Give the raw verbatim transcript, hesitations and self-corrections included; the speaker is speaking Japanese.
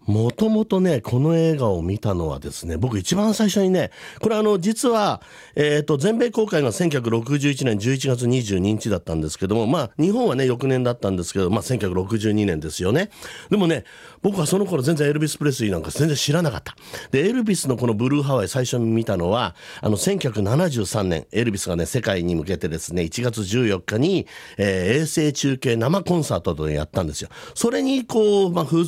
もともとね、この映画を見たのはですね、僕一番最初にね、これあの、実は、えっと、全米公開がせんきゅうひゃくろくじゅういちねんじゅういちがつにじゅうににちだったんですけども、まあ、日本はね、翌年だったんですけど、まあ、せんきゅうひゃくろくじゅうにねんですよね。でもね、僕はその頃全然エルビス・プレスリーなんか全然知らなかった。で、エルビスのこのブルーハワイ最初に見たのは、あの、せんきゅうひゃくななじゅうさんねん、エルビスがね、世界に向けてですね、いちがつじゅうよっかに、えー衛星中継生コンサートでやったんですよ。それに、こう、まあ、風